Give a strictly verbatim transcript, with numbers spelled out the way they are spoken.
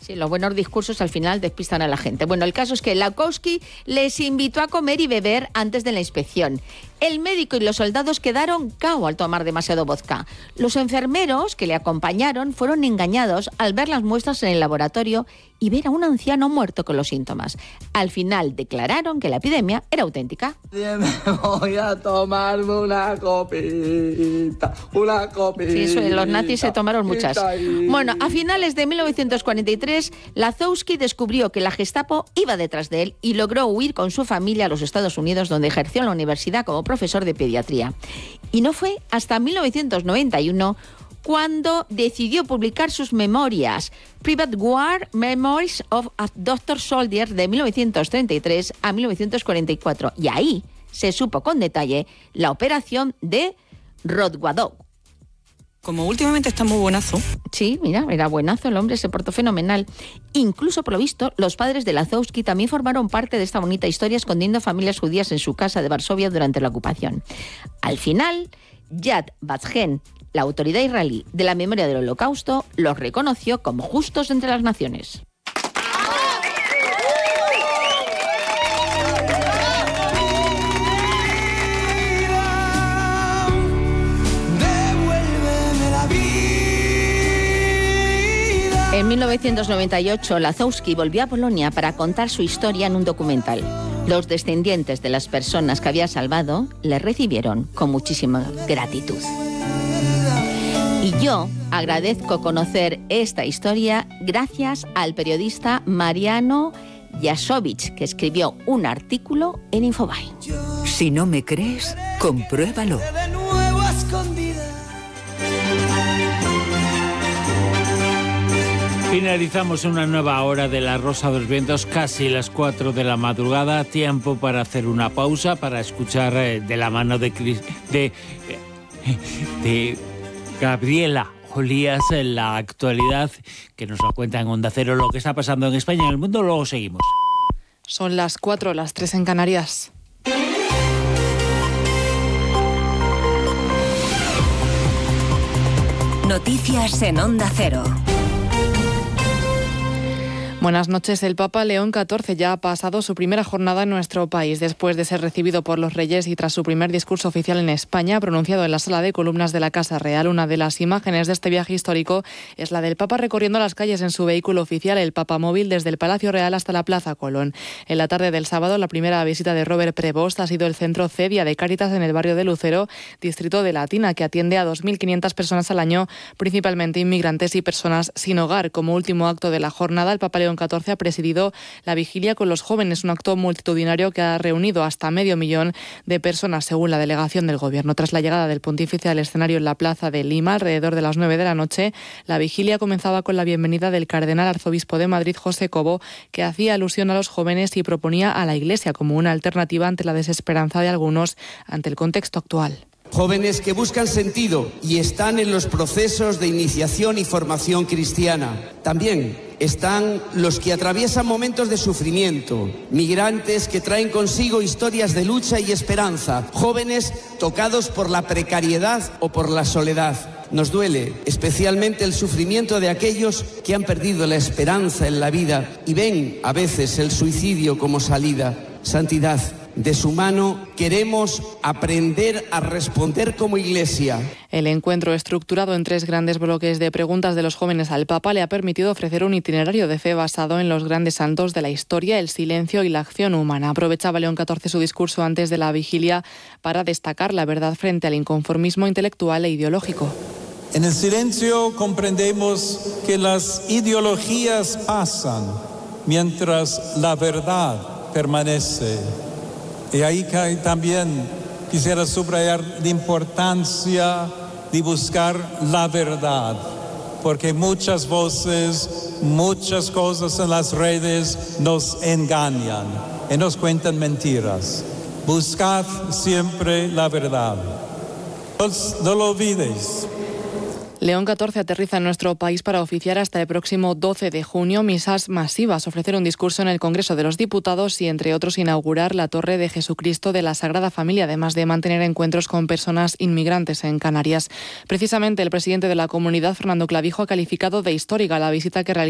Sí, los buenos discursos al final despistan a la gente. Bueno, el caso es que Lakowski les invitó a comer y beber antes de la inspección. El médico y los soldados quedaron cao al tomar demasiado vodka. Los enfermeros que le acompañaron fueron engañados al ver las muestras en el laboratorio y ver a un anciano muerto con los síntomas. Al final declararon que la epidemia era auténtica. Voy a tomarme una copita, una copita. Sí, eso, los nazis se tomaron muchas. Bueno, a finales de mil novecientos cuarenta y tres, Lakowski descubrió que la Gestapo iba detrás de él y logró huir con su familia a los Estados Unidos, donde ejerció en la universidad como profesor de pediatría. Y no fue hasta mil novecientos noventa y uno cuando decidió publicar sus memorias, Private War Memories of a Doctor Soldier, de mil novecientos treinta y tres a mil novecientos cuarenta y cuatro. Y ahí se supo con detalle la operación de Rodwadow. Como últimamente está muy buenazo. Sí, mira, era buenazo, el hombre se portó fenomenal. Incluso, por lo visto, los padres de Lakowski también formaron parte de esta bonita historia, escondiendo familias judías en su casa de Varsovia durante la ocupación. Al final, Yad Vashem, la autoridad israelí de la memoria del Holocausto, los reconoció como justos entre las naciones. En mil novecientos noventa y ocho, Lakowski volvió a Polonia para contar su historia en un documental. Los descendientes de las personas que había salvado le recibieron con muchísima gratitud. Y yo agradezco conocer esta historia gracias al periodista Mariano Jasowicz, que escribió un artículo en Infobae. Si no me crees, compruébalo. Finalizamos una nueva hora de La Rosa de los Vientos, casi las cuatro de la madrugada. Tiempo para hacer una pausa, para escuchar eh, de la mano de, de, de Gabriela Olías en la actualidad, que nos lo cuenta en Onda Cero, lo que está pasando en España y en el mundo. Luego seguimos. Son las cuatro, las tres en Canarias. Noticias en Onda Cero. Buenas noches. El Papa León catorce ya ha pasado su primera jornada en nuestro país. Después de ser recibido por los reyes y tras su primer discurso oficial en España, pronunciado en la sala de columnas de la Casa Real, una de las imágenes de este viaje histórico es la del Papa recorriendo las calles en su vehículo oficial, el Papamóvil, desde el Palacio Real hasta la Plaza Colón. En la tarde del sábado, la primera visita de Robert Prevost ha sido el centro Cedia de Cáritas en el barrio de Lucero, distrito de Latina, que atiende a dos mil quinientas personas al año, principalmente inmigrantes y personas sin hogar. Como último acto de la jornada, el Papa León catorce ha presidido la vigilia con los jóvenes, un acto multitudinario que ha reunido hasta medio millón de personas, según la delegación del Gobierno. Tras la llegada del pontífice al escenario en la plaza de Lima, alrededor de las nueve de la noche, la vigilia comenzaba con la bienvenida del cardenal arzobispo de Madrid, José Cobo, que hacía alusión a los jóvenes y proponía a la Iglesia como una alternativa ante la desesperanza de algunos ante el contexto actual. Jóvenes que buscan sentido y están en los procesos de iniciación y formación cristiana. También están los que atraviesan momentos de sufrimiento, migrantes que traen consigo historias de lucha y esperanza, jóvenes tocados por la precariedad o por la soledad. Nos duele especialmente el sufrimiento de aquellos que han perdido la esperanza en la vida y ven a veces el suicidio como salida. Santidad. De su mano queremos aprender a responder como Iglesia. El encuentro, estructurado en tres grandes bloques de preguntas de los jóvenes al Papa, le ha permitido ofrecer un itinerario de fe basado en los grandes santos de la historia, el silencio y la acción humana. Aprovechaba León catorce su discurso antes de la vigilia para destacar la verdad frente al inconformismo intelectual e ideológico. En el silencio comprendemos que las ideologías pasan mientras la verdad permanece. Y ahí también quisiera subrayar la importancia de buscar la verdad, porque muchas voces, muchas cosas en las redes nos engañan y nos cuentan mentiras. Buscad siempre la verdad. No, no lo olvidéis. León catorce aterriza en nuestro país para oficiar hasta el próximo doce de junio misas masivas, ofrecer un discurso en el Congreso de los Diputados y, entre otros, inaugurar la Torre de Jesucristo de la Sagrada Familia, además de mantener encuentros con personas inmigrantes en Canarias. Precisamente, el presidente de la comunidad, Fernando Clavijo, ha calificado de histórica la visita que realizó